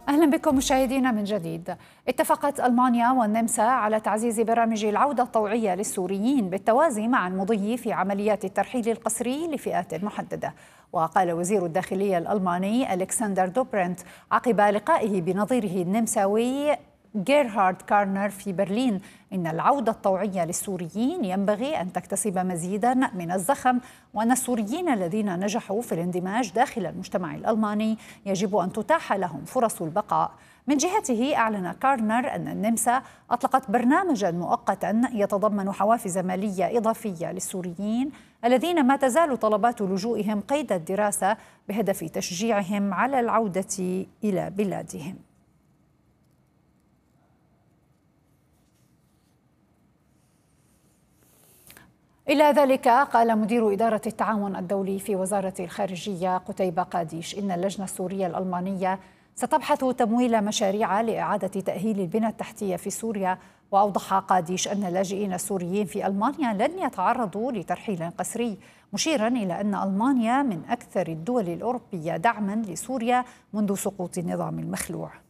أهلا بكم مشاهدينا من جديد. اتفقت ألمانيا والنمسا على تعزيز برامج العودة الطوعية للسوريين بالتوازي مع المضي في عمليات الترحيل القسري لفئات محددة. وقال وزير الداخلية الألماني ألكسندر دوبرنت عقب لقائه بنظيره النمساوي جيرهارد كارنر في برلين إن العودة الطوعية للسوريين ينبغي أن تكتسب مزيدا من الزخم، وأن السوريين الذين نجحوا في الاندماج داخل المجتمع الألماني يجب أن تتاح لهم فرص البقاء. من جهته أعلن كارنر أن النمسا أطلقت برنامجا مؤقتا يتضمن حوافز مالية إضافية للسوريين الذين ما تزال طلبات لجوئهم قيد الدراسة بهدف تشجيعهم على العودة إلى بلادهم. إلى ذلك قال مدير إدارة التعاون الدولي في وزارة الخارجية قتيبة قاديش إن اللجنة السورية الألمانية ستبحث تمويل مشاريع لإعادة تأهيل البنى التحتية في سوريا. وأوضح قاديش أن اللاجئين السوريين في ألمانيا لن يتعرضوا لترحيل قسري، مشيرا إلى أن ألمانيا من أكثر الدول الأوروبية دعما لسوريا منذ سقوط النظام المخلوع.